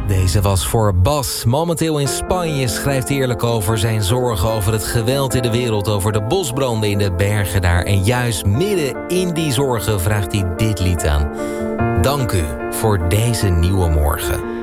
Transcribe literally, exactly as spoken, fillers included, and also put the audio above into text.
Deze was voor Bas. Momenteel in Spanje schrijft hij eerlijk over zijn zorgen over het geweld in de wereld, over de bosbranden in de bergen daar. En juist midden in die zorgen vraagt hij dit lied aan. Dank u voor deze nieuwe morgen.